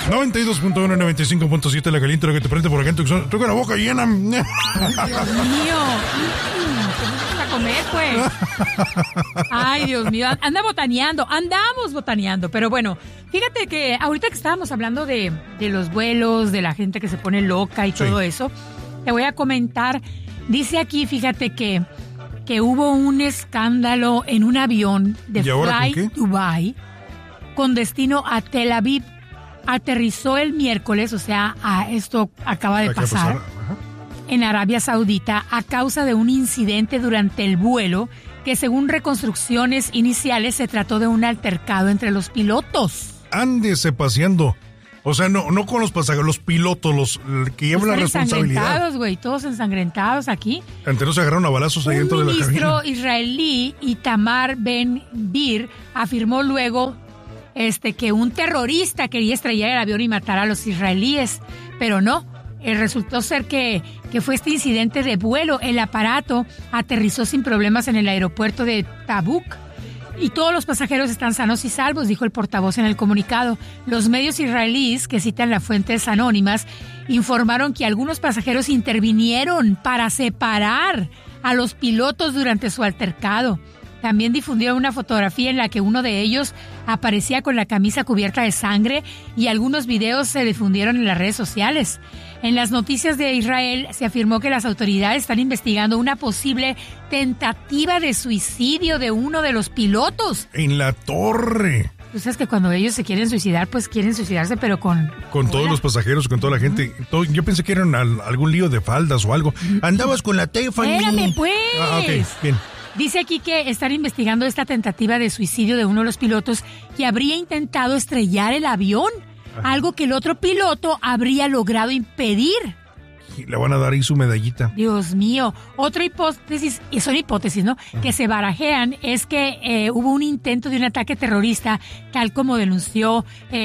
92.1, 95.7 la caliente, lo que te prende por acá en Tucson. Tengo la boca llena. Dios mío. A comer, pues. Ay, Dios mío. Andamos botaneando. Pero bueno, fíjate que ahorita que estábamos hablando de los vuelos, de la gente que se pone loca y todo eso, te voy a comentar. Dice aquí, fíjate que hubo un escándalo en un avión de Fly Dubai con destino a Tel Aviv. Aterrizó el miércoles, o sea, esto acaba de pasar en Arabia Saudita a causa de un incidente durante el vuelo que, según reconstrucciones iniciales, se trató de un altercado entre los pilotos. Ándese paseando. O sea, no con los pasajeros, los pilotos, los que llevan la responsabilidad. Ensangrentados, güey, todos ensangrentados aquí. Antes no se agarraron a balazos ahí dentro de la cabina. Un ministro israelí, Itamar Ben-Gvir, afirmó luego que un terrorista quería estrellar el avión y matar a los israelíes, pero no. Resultó ser que fue este incidente de vuelo. El aparato aterrizó sin problemas en el aeropuerto de Tabuk y todos los pasajeros están sanos y salvos, dijo el portavoz en el comunicado. Los medios israelíes, que citan las fuentes anónimas, informaron que algunos pasajeros intervinieron para separar a los pilotos durante su altercado. También difundieron una fotografía en la que uno de ellos aparecía con la camisa cubierta de sangre y algunos videos se difundieron en las redes sociales. En las noticias de Israel se afirmó que las autoridades están investigando una posible tentativa de suicidio de uno de los pilotos. En la torre. Tú sabes que cuando ellos se quieren suicidar, pues quieren suicidarse, pero con todos los pasajeros, con toda la gente. Yo pensé que eran algún lío de faldas o algo. Andabas con la Tiffany. Espérame, pues. Ok, bien. Dice aquí que están investigando esta tentativa de suicidio de uno de los pilotos que habría intentado estrellar el avión, algo que el otro piloto habría logrado impedir. Le van a dar ahí su medallita. Dios mío. Otra hipótesis, y son hipótesis, ¿no? Que se barajean es que hubo un intento de un ataque terrorista, tal como denunció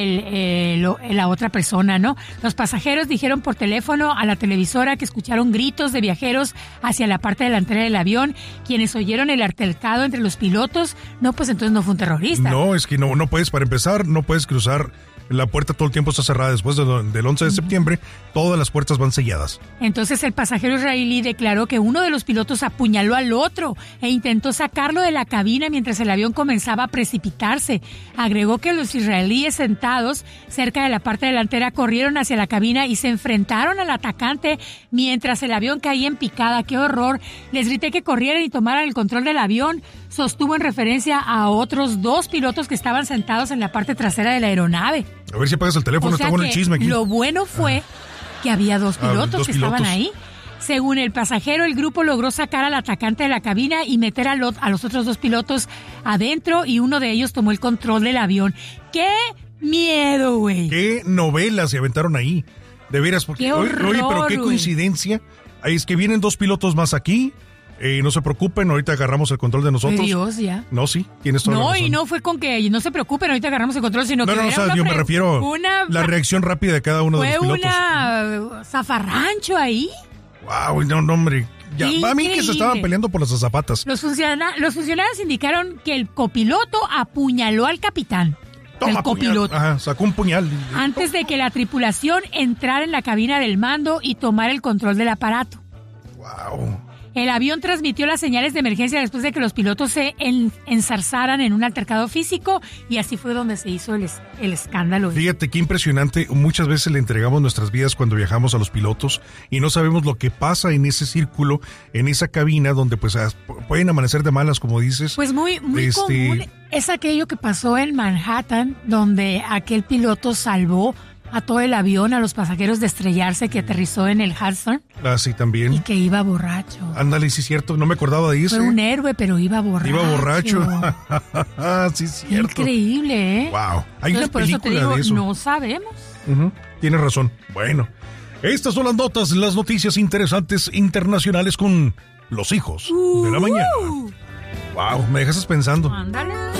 la otra persona, ¿no? Los pasajeros dijeron por teléfono a la televisora que escucharon gritos de viajeros hacia la parte delantera del avión. Quienes oyeron el altercado entre los pilotos, no, pues entonces no fue un terrorista. No, es que no puedes, para empezar, no puedes cruzar. La puerta todo el tiempo está cerrada. Después del 11 de septiembre, todas las puertas van selladas. Entonces el pasajero israelí declaró que uno de los pilotos apuñaló al otro e intentó sacarlo de la cabina mientras el avión comenzaba a precipitarse. Agregó que los israelíes sentados cerca de la parte delantera corrieron hacia la cabina y se enfrentaron al atacante mientras el avión caía en picada. ¡Qué horror! Les grité que corrieran y tomaran el control del avión. Sostuvo en referencia a otros 2 pilotos que estaban sentados en la parte trasera de la aeronave. A ver si apagas el teléfono, está bueno el chisme aquí. Lo bueno fue que había 2 pilotos que estaban ahí. Según el pasajero, el grupo logró sacar al atacante de la cabina y meter a los otros 2 pilotos adentro y uno de ellos tomó el control del avión. ¡Qué miedo, güey! ¡Qué novelas se aventaron ahí! De veras, porque... ¡Qué horror, oye, pero qué coincidencia. Ahí es que vienen 2 pilotos más aquí. No se preocupen, ahorita agarramos el control de nosotros. Dios, ya. No, sí, tienes toda la razón. No, y no fue con que no se preocupen, ahorita agarramos el control, sino que... No, o sea, yo me refiero a la reacción rápida de cada uno de los pilotos. Fue una zafarrancho ahí. Wow, no, hombre. Ya, a mí que se estaban peleando por las azafatas. Los funcionarios indicaron que el copiloto apuñaló al capitán. Toma, el copiloto. Ajá, sacó un puñal. Antes de que la tripulación entrara en la cabina del mando y tomara el control del aparato. Wow. El avión transmitió las señales de emergencia después de que los pilotos se enzarzaran en un altercado físico y así fue donde se hizo el escándalo. Fíjate qué impresionante. Muchas veces le entregamos nuestras vidas cuando viajamos a los pilotos y no sabemos lo que pasa en ese círculo, en esa cabina donde pues pueden amanecer de malas, como dices. Pues muy común es aquello que pasó en Manhattan, donde aquel piloto salvó a todo el avión, a los pasajeros de estrellarse, que aterrizó en el Hudson. Ah, sí, también. Y que iba borracho. Ándale, sí es cierto, no me acordaba de eso. Fue un héroe, pero iba borracho. Iba borracho. Sí es cierto. Increíble, ¿eh? Wow. Hay una película por eso te digo, de eso. No sabemos. Tienes razón. Bueno, estas son las notas, las noticias interesantes internacionales con los hijos de la mañana. Wow, me dejas pensando. Ándale.